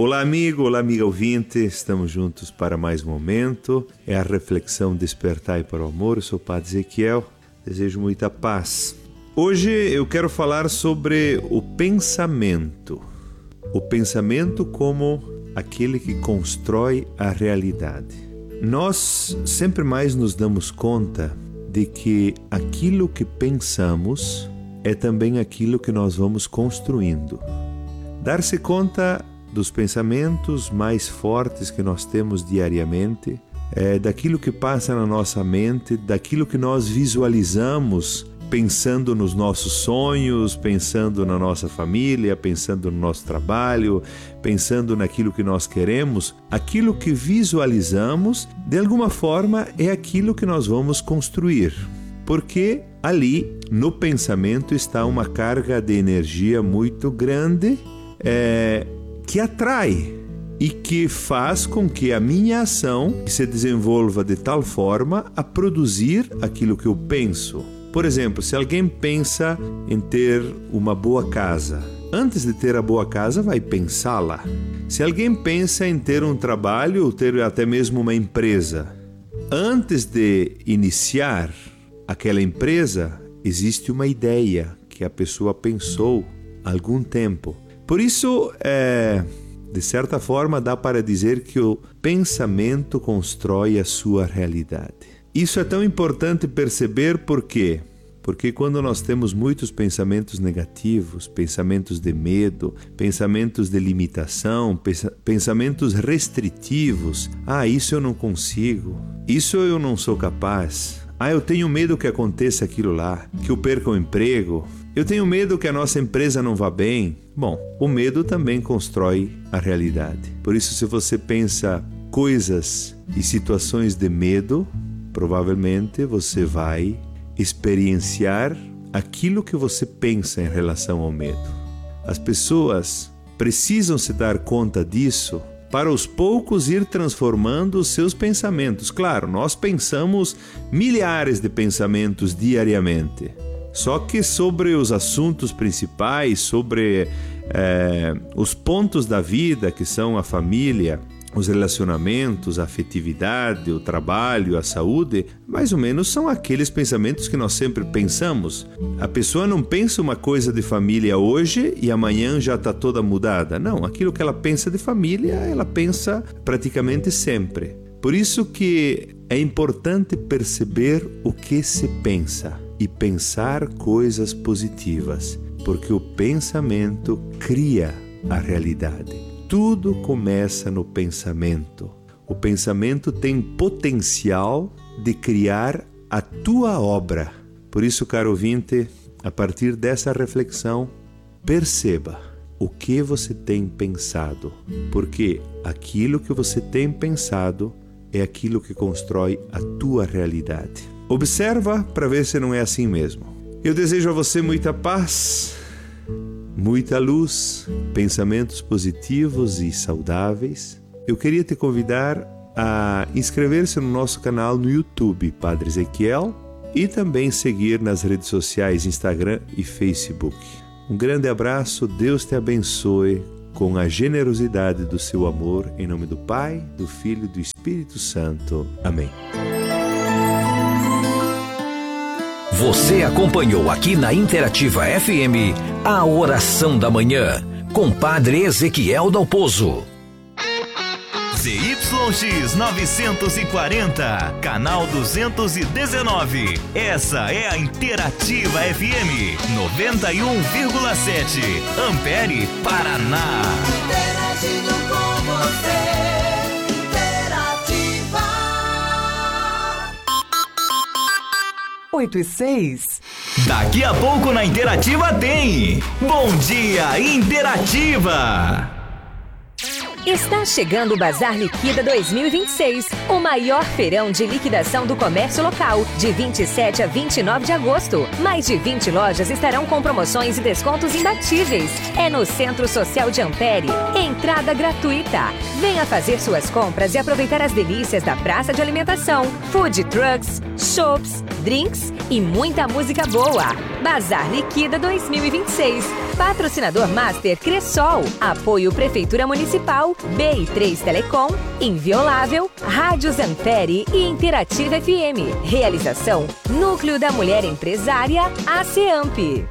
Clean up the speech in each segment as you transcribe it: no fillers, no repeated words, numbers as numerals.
Olá amigo, olá amiga ouvinte, estamos juntos para mais um momento, é a reflexão Despertai para o Amor. Eu sou o Padre Ezequiel, desejo muita paz. Hoje eu quero falar sobre o pensamento como aquele que constrói a realidade. Nós sempre mais nos damos conta de que aquilo que pensamos é também aquilo que nós vamos construindo. Dar-se conta dos pensamentos mais fortes que nós temos diariamente, daquilo que passa na nossa mente, daquilo que nós visualizamos pensando nos nossos sonhos, pensando na nossa família, pensando no nosso trabalho, pensando naquilo que nós queremos. Aquilo que visualizamos, de alguma forma, é aquilo que nós vamos construir. Porque ali, no pensamento, está uma carga de energia muito grande, que atrai e que faz com que a minha ação se desenvolva de tal forma a produzir aquilo que eu penso. Por exemplo, se alguém pensa em ter uma boa casa, antes de ter a boa casa, vai pensá-la. Se alguém pensa em ter um trabalho ou ter até mesmo uma empresa, antes de iniciar aquela empresa, existe uma ideia que a pessoa pensou há algum tempo. Por isso, de certa forma, dá para dizer que o pensamento constrói a sua realidade. Isso é tão importante perceber por quê? Porque quando nós temos muitos pensamentos negativos, pensamentos de medo, pensamentos de limitação, pensamentos restritivos, isso eu não consigo, isso eu não sou capaz, eu tenho medo que aconteça aquilo lá, que eu perca o emprego, eu tenho medo que a nossa empresa não vá bem. Bom, o medo também constrói a realidade. Por isso, se você pensa coisas e situações de medo, provavelmente você vai experienciar aquilo que você pensa em relação ao medo. As pessoas precisam se dar conta disso para aos poucos ir transformando os seus pensamentos. Claro, nós pensamos milhares de pensamentos diariamente. Só que sobre os assuntos principais, sobre os pontos da vida, que são a família, os relacionamentos, a afetividade, o trabalho, a saúde, mais ou menos são aqueles pensamentos que nós sempre pensamos. A pessoa não pensa uma coisa de família hoje e amanhã já está toda mudada. Não, aquilo que ela pensa de família, ela pensa praticamente sempre. Por isso que é importante perceber o que se pensa e pensar coisas positivas, porque o pensamento cria a realidade. Tudo começa no pensamento. O pensamento tem potencial de criar a tua obra. Por isso, caro ouvinte, a partir dessa reflexão, perceba o que você tem pensado, porque aquilo que você tem pensado é aquilo que constrói a tua realidade. Observa para ver se não é assim mesmo. Eu desejo a você muita paz, muita luz, pensamentos positivos e saudáveis. Eu queria te convidar a inscrever-se no nosso canal no YouTube, Padre Ezequiel, e também seguir nas redes sociais Instagram e Facebook. Um grande abraço, Deus te abençoe com a generosidade do seu amor, em nome do Pai, do Filho e do Espírito Santo. Amém. Você acompanhou aqui na Interativa FM a Oração da Manhã, com Padre Ezequiel Dalpozo. ZYX 940, canal 219. Essa é a Interativa FM 91,7, Ampere, Paraná. Interagindo com você, Interativa. 8:06. Daqui a pouco na Interativa tem Bom Dia Interativa. Está chegando o Bazar Liquida 2026, o maior feirão de liquidação do comércio local, de 27 a 29 de agosto. Mais de 20 lojas estarão com promoções e descontos imbatíveis. É no Centro Social de Ampere, entrada gratuita. Venha fazer suas compras e aproveitar as delícias da praça de alimentação, food trucks, chopps, drinks e muita música boa. Bazar Liquida 2026. Patrocinador Master Cressol. Apoio Prefeitura Municipal, BI3 Telecom, Inviolável, Rádios Ampere e Interativa FM. Realização Núcleo da Mulher Empresária, ACEAMP.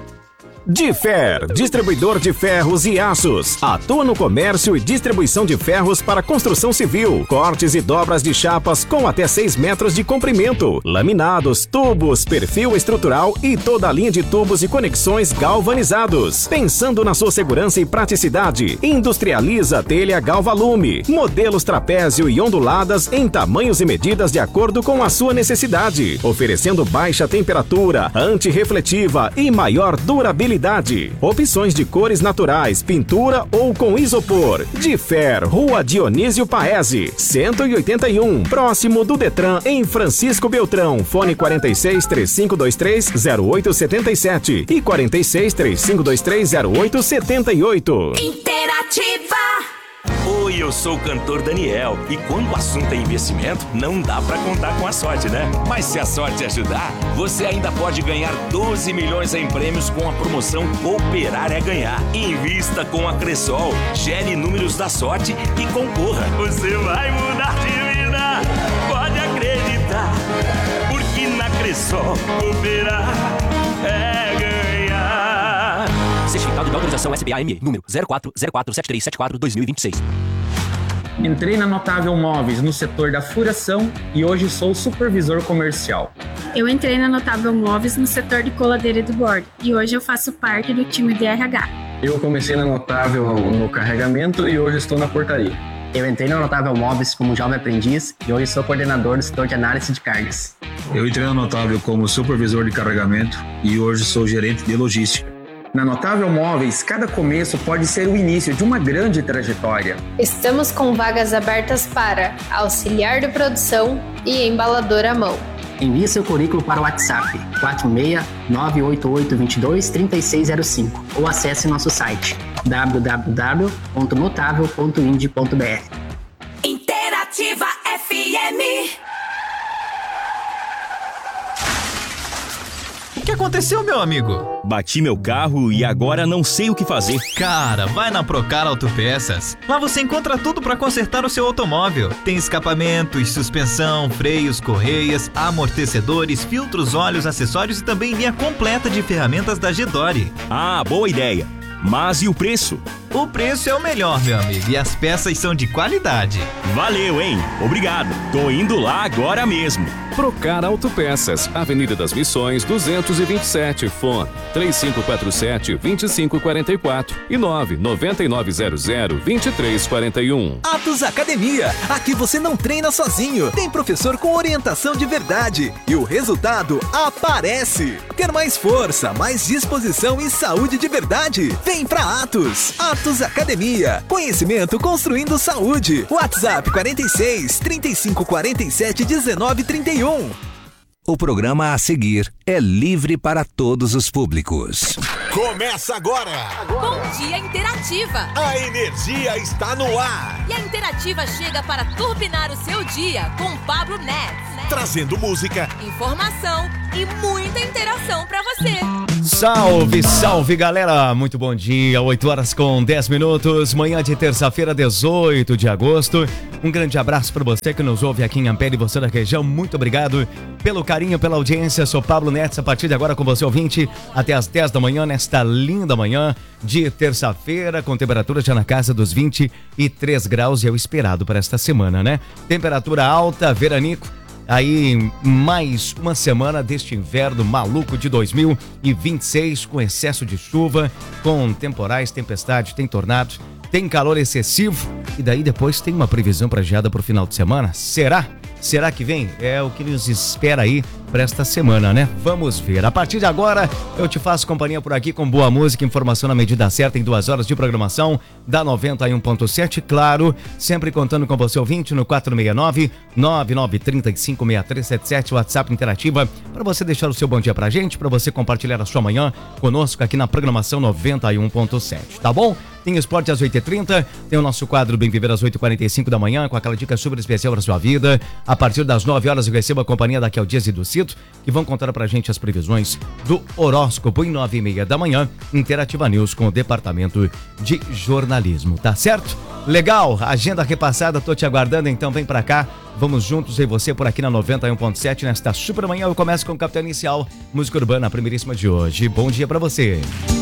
Difer, distribuidor de ferros e aços. Atua no comércio e distribuição de ferros para construção civil, cortes e dobras de chapas com até 6 metros de comprimento, laminados, tubos, perfil estrutural e toda a linha de tubos e conexões galvanizados. Pensando na sua segurança e praticidade, industrializa telha Galvalume, modelos trapézio e onduladas em tamanhos e medidas de acordo com a sua necessidade, oferecendo baixa temperatura, antirrefletiva e maior durabilidade. Opções de cores naturais, pintura ou com isopor. Difer, Rua Dionísio Paese, 181, próximo do Detran, em Francisco Beltrão. Fone 46 3523 0877 e 46 3523 0878. Interativa. Oi, eu sou o cantor Daniel e quando o assunto é investimento, não dá pra contar com a sorte, né? Mas se a sorte ajudar, você ainda pode ganhar 12 milhões em prêmios com a promoção Cooperar é Ganhar. Invista com a Cressol, gere números da sorte e concorra. Você vai mudar de vida, pode acreditar, porque na Cressol Cooperar é ganhar. Certificado de autorização SBAME, número 04047374-2026. Entrei na Notável Móveis no setor da furação e hoje sou supervisor comercial. Eu entrei na Notável Móveis no setor de coladeira do bordo e hoje eu faço parte do time de RH. Eu comecei na Notável no carregamento e hoje estou na portaria. Eu entrei na Notável Móveis como jovem aprendiz e hoje sou coordenador do setor de análise de cargas. Eu entrei na Notável como supervisor de carregamento e hoje sou gerente de logística. Na Notável Móveis, cada começo pode ser o início de uma grande trajetória. Estamos com vagas abertas para auxiliar de produção e embalador à mão. Envie seu currículo para o WhatsApp 46-98822-3605 ou acesse nosso site www.notável.ind.br. Interativa FM. O que aconteceu, meu amigo? Bati meu carro e agora não sei o que fazer. Cara, vai na Procar Autopeças. Lá você encontra tudo para consertar o seu automóvel. Tem escapamentos, suspensão, freios, correias, amortecedores, filtros, óleos, acessórios e também linha completa de ferramentas da Gedore. Ah, boa ideia. Mas e o preço? O preço é o melhor, meu amigo, e as peças são de qualidade. Valeu, hein? Obrigado. Tô indo lá agora mesmo. Procar Autopeças, Avenida das Missões, 227, fone 3547-2544 e 99900-2341. Atos Academia, aqui você não treina sozinho, tem professor com orientação de verdade e o resultado aparece. Quer mais força, mais disposição e saúde de verdade? Vem pra Atos. Atos Academia, conhecimento construindo saúde. WhatsApp 46 3547 1931. O programa a seguir é livre para todos os públicos. Começa agora! Bom Dia Interativa! A energia está no ar! E a Interativa chega para turbinar o seu dia com Pablo Nets. Trazendo música, informação e muita interação para você. Salve, salve galera! Muito bom dia, 8h10, manhã de terça-feira, 18 de agosto. Um grande abraço para você que nos ouve aqui em Ampere e você da região. Muito obrigado pelo carinho, pela audiência. Sou Pablo Nets, a partir de agora com você ouvinte até as 10 da manhã, nesta linda manhã de terça-feira, com temperatura já na casa dos 23 graus e é o esperado para esta semana, né? Temperatura alta, veranico. Aí, mais uma semana deste inverno maluco de 2026, com excesso de chuva, com temporais, tempestade, tem tornados, tem calor excessivo e daí depois tem uma previsão para geada para o final de semana. Será? Será que vem? É o que nos espera aí para esta semana, né? Vamos ver. A partir de agora, eu te faço companhia por aqui com boa música, informação na medida certa em 2 horas de programação da 91.7, claro, sempre contando com você ouvinte no 469-9935-6377, WhatsApp Interativa, para você deixar o seu bom dia pra gente, para você compartilhar a sua manhã conosco aqui na programação 91.7, tá bom? Tem esporte às 8h30, tem o nosso quadro Bem Viver às 8h45 da manhã, com aquela dica super especial para sua vida. A partir das 9 horas eu recebo a companhia da Kel Dias e do Cito, que vão contar pra gente as previsões do horóscopo em 9h30 da manhã, Interativa News com o departamento de jornalismo, tá certo? Legal, agenda repassada, tô te aguardando, então vem pra cá, vamos juntos, eu e você por aqui na 91.7, nesta super manhã. Eu começo com o Capital Inicial, música urbana, a primeiríssima de hoje. Bom dia pra você.